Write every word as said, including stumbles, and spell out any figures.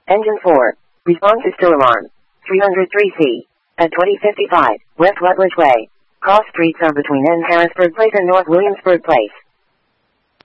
Engine four. Response is still alarm. three hundred three C. At twenty fifty-five, West Rutledge Way. Cross streets are between N. Harrisburg Place and North Williamsburg Place.